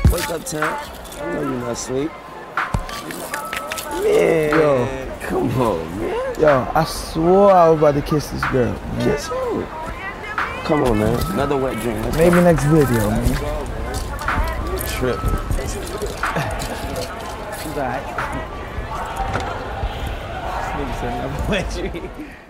Wake up, Tam. I know you're not asleep. Man, Yo. Come on, man. Yo, I swore I was about to kiss this girl, man. Kiss who? Come on, man. Another wet dream. Maybe next video, man. Trip. She's alright. This nigga said another wet dream.